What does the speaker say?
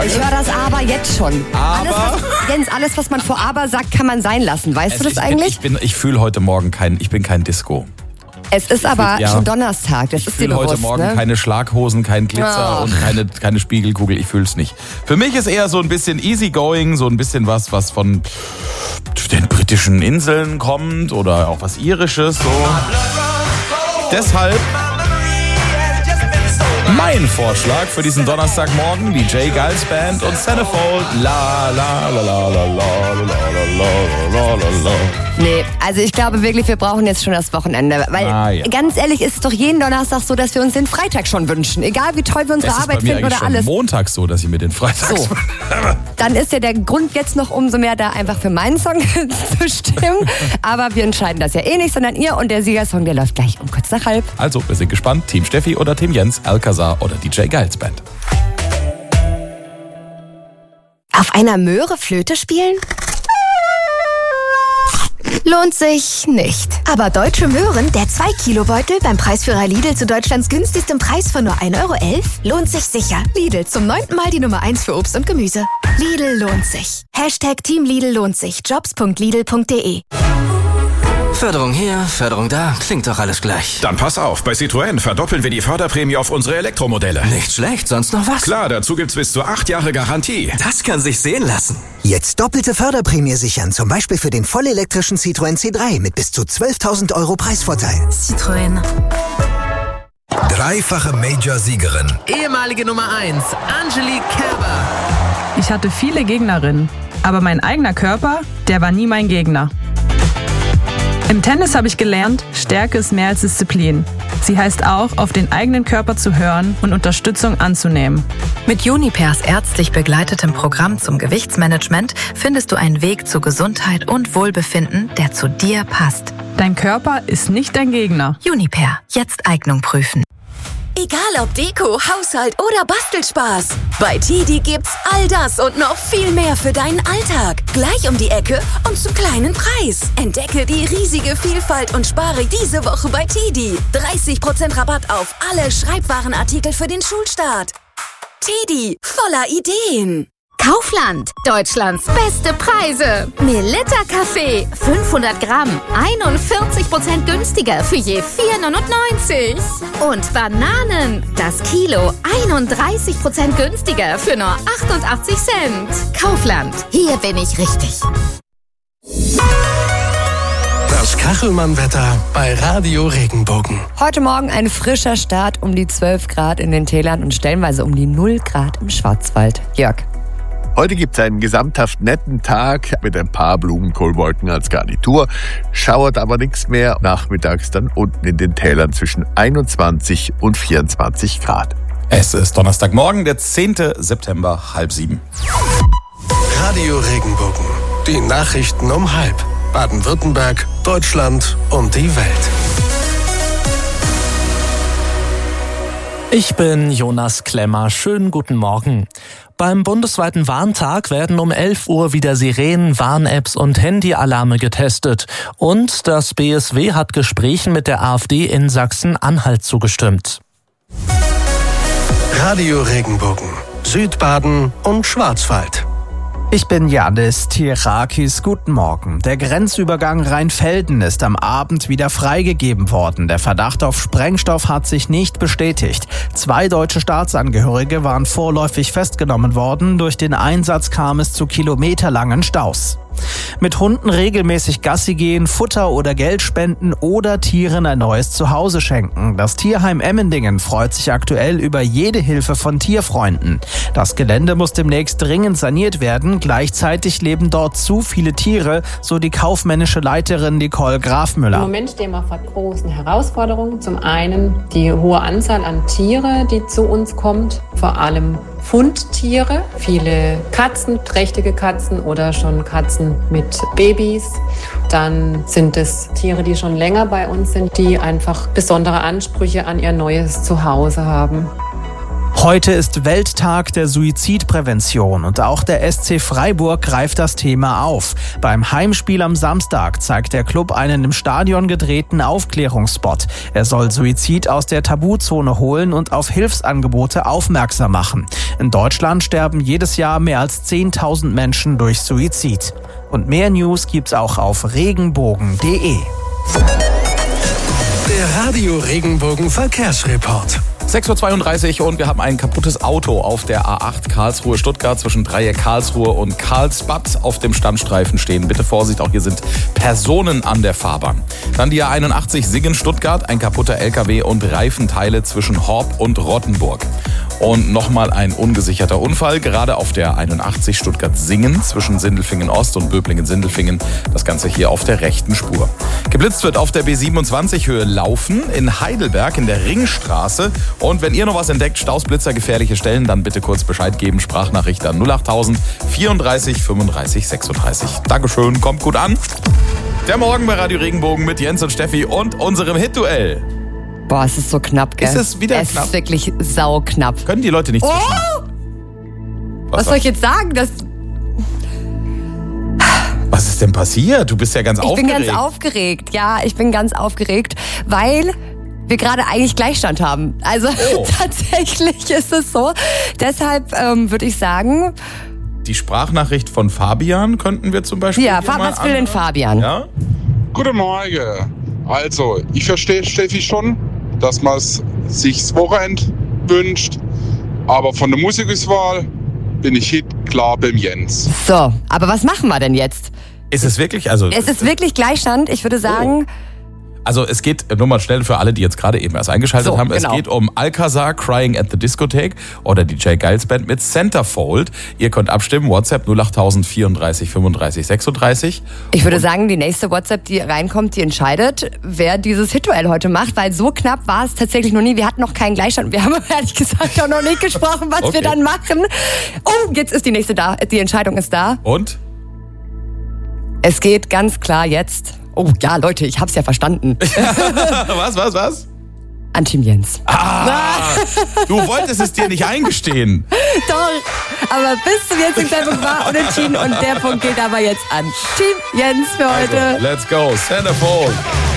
Ich höre das aber jetzt schon. Aber? Alles, was man vor aber sagt, kann man sein lassen. Weißt du das eigentlich? Ich fühle heute Morgen ich bin kein Disco. Es ist aber schon Donnerstag, das ist dir bewusst, heute Morgen keine Schlaghosen, kein Glitzer und keine Spiegelkugel, ich fühle es nicht. Für mich ist eher so ein bisschen easygoing, so ein bisschen was von den britischen Inseln kommt oder auch was Irisches. So. Deshalb mein Vorschlag für diesen Donnerstagmorgen, DJ Giles Band und Centerfold. La la la la la la la la la. Nee, also ich glaube wirklich, wir brauchen jetzt schon das Wochenende. Weil ganz ehrlich, ist es doch jeden Donnerstag so, dass wir uns den Freitag schon wünschen. Egal wie toll wir unsere Arbeit finden oder alles. Es ist Montag so, dass ich mir den Freitag so. Dann ist ja der Grund jetzt noch umso mehr da, einfach für meinen Song zu stimmen. Aber wir entscheiden das ja eh nicht, sondern ihr. Und der Siegersong, der läuft gleich um kurz nach halb. Also, wir sind gespannt. Team Steffi oder Team Jens, Alcazar oder DJ Giles Band. Auf einer Möhre Flöte spielen? Lohnt sich nicht. Aber Deutsche Möhren, der 2-Kilo-Beutel beim Preisführer Lidl zu Deutschlands günstigstem Preis von nur 1,11 € lohnt sich sicher. Lidl, zum 9. Mal die Nummer 1 für Obst und Gemüse. Lidl lohnt sich. #Team Lidl lohnt sich. Jobs.lidl.de. Förderung hier, Förderung da, klingt doch alles gleich. Dann pass auf, bei Citroën verdoppeln wir die Förderprämie auf unsere Elektromodelle. Nicht schlecht, sonst noch was? Klar, dazu gibt's bis zu 8 Jahre Garantie. Das kann sich sehen lassen. Jetzt doppelte Förderprämie sichern, zum Beispiel für den vollelektrischen Citroën C3 mit bis zu 12.000 € Preisvorteil. Citroën. Dreifache Major-Siegerin. Ehemalige Nummer 1, Angelique Kerber. Ich hatte viele Gegnerinnen, aber mein eigener Körper, der war nie mein Gegner. Im Tennis habe ich gelernt, Stärke ist mehr als Disziplin. Sie heißt auch, auf den eigenen Körper zu hören und Unterstützung anzunehmen. Mit Junipers ärztlich begleitetem Programm zum Gewichtsmanagement findest du einen Weg zu Gesundheit und Wohlbefinden, der zu dir passt. Dein Körper ist nicht dein Gegner. Juniper, jetzt Eignung prüfen. Egal ob Deko, Haushalt oder Bastelspaß. Bei TEDi gibt's all das und noch viel mehr für deinen Alltag. Gleich um die Ecke und zum kleinen Preis. Entdecke die riesige Vielfalt und spare diese Woche bei TEDi. 30% Rabatt auf alle Schreibwarenartikel für den Schulstart. TEDi, voller Ideen. Kaufland, Deutschlands beste Preise. Melitta Kaffee, 500 Gramm, 41% günstiger für je 4,99 €. Und Bananen, das Kilo, 31% günstiger für nur 88 Cent. Kaufland, hier bin ich richtig. Das Kachelmann-Wetter bei Radio Regenbogen. Heute Morgen ein frischer Start um die 12 Grad in den Tälern und stellenweise um die 0 Grad im Schwarzwald. Jörg. Heute gibt es einen gesamthaft netten Tag mit ein paar Blumenkohlwolken als Garnitur. Schauert aber nichts mehr. Nachmittags dann unten in den Tälern zwischen 21 und 24 Grad. Es ist Donnerstagmorgen, der 10. September, 6:30. Radio Regenbogen. Die Nachrichten um 6:30. Baden-Württemberg, Deutschland und die Welt. Ich bin Jonas Klemmer. Schönen guten Morgen. Beim bundesweiten Warntag werden um 11 Uhr wieder Sirenen, Warn-Apps und Handyalarme getestet. Und das BSW hat Gesprächen mit der AfD in Sachsen-Anhalt zugestimmt. Radio Regenbogen, Südbaden und Schwarzwald. Ich bin Janis Tirakis. Guten Morgen. Der Grenzübergang Rheinfelden ist am Abend wieder freigegeben worden. Der Verdacht auf Sprengstoff hat sich nicht bestätigt. 2 deutsche Staatsangehörige waren vorläufig festgenommen worden. Durch den Einsatz kam es zu kilometerlangen Staus. Mit Hunden regelmäßig Gassi gehen, Futter oder Geld spenden oder Tieren ein neues Zuhause schenken. Das Tierheim Emmendingen freut sich aktuell über jede Hilfe von Tierfreunden. Das Gelände muss demnächst dringend saniert werden. Gleichzeitig leben dort zu viele Tiere, so die kaufmännische Leiterin Nicole Grafmüller. Im Moment stehen wir vor großen Herausforderungen. Zum einen die hohe Anzahl an Tiere, die zu uns kommt, vor allem Fundtiere, viele Katzen, trächtige Katzen oder schon Katzen mit Babys. Dann sind es Tiere, die schon länger bei uns sind, die einfach besondere Ansprüche an ihr neues Zuhause haben. Heute ist Welttag der Suizidprävention und auch der SC Freiburg greift das Thema auf. Beim Heimspiel am Samstag zeigt der Club einen im Stadion gedrehten Aufklärungsspot. Er soll Suizid aus der Tabuzone holen und auf Hilfsangebote aufmerksam machen. In Deutschland sterben jedes Jahr mehr als 10.000 Menschen durch Suizid. Und mehr News gibt's auch auf regenbogen.de. Der Radio Regenbogen Verkehrsreport. 6.32 Uhr und wir haben ein kaputtes Auto auf der A8 Karlsruhe-Stuttgart zwischen Dreieck Karlsruhe und Karlsbad auf dem Standstreifen stehen. Bitte Vorsicht, auch hier sind Personen an der Fahrbahn. Dann die A81 Singen-Stuttgart, ein kaputter LKW und Reifenteile zwischen Horb und Rottenburg. Und nochmal ein ungesicherter Unfall, gerade auf der 81 Stuttgart-Singen zwischen Sindelfingen-Ost und Böblingen-Sindelfingen. Das Ganze hier auf der rechten Spur. Geblitzt wird auf der B27 Höhe Laufen, in Heidelberg in der Ringstraße. Und wenn ihr noch was entdeckt, Stausblitzer, gefährliche Stellen, dann bitte kurz Bescheid geben. Sprachnachricht an 08000 34 35 36. Dankeschön, kommt gut an. Der Morgen bei Radio Regenbogen mit Jens und Steffi und unserem Hit-Duell. Boah, es ist so knapp, gell? Ist es wieder knapp? Es ist wirklich sauknapp. Können die Leute nicht zwischen... Was soll ich jetzt sagen? Was ist denn passiert? Du bist ja ganz aufgeregt. Ich bin ganz aufgeregt, ja. Ich bin ganz aufgeregt, weil wir gerade eigentlich Gleichstand haben. Also tatsächlich ist es so. Deshalb würde ich sagen... Die Sprachnachricht von Fabian könnten wir zum Beispiel... Ja, was will denn Fabian? Ja? Guten Morgen. Also, ich verstehe Steffi schon, dass man sich das Wochenende wünscht. Aber von der Musikauswahl bin ich klar beim Jens. So, aber was machen wir denn jetzt? Ist es wirklich? Es ist wirklich Gleichstand. Ich würde sagen... Also es geht, nur mal schnell für alle, die jetzt gerade eben erst eingeschaltet haben, genau. Es geht um Alcazar, Crying at the Discotheque oder DJ Giles Band mit Centerfold. Ihr könnt abstimmen, WhatsApp 08000 34 35 36. Ich würde sagen, die nächste WhatsApp, die reinkommt, die entscheidet, wer dieses Hit-Duell heute macht, weil so knapp war es tatsächlich noch nie. Wir hatten noch keinen Gleichstand. Wir haben ehrlich gesagt auch noch nicht gesprochen, was wir dann machen. Oh, jetzt ist die nächste da. Die Entscheidung ist da. Und? Es geht ganz klar jetzt... Oh ja, Leute, ich hab's ja verstanden. Was? An Team Jens. Du wolltest es dir nicht eingestehen. Doch, aber bis zum jetzigen Zeitpunkt war unentschieden und der Punkt geht aber jetzt an Team Jens für heute. Also, let's go, Centerfold.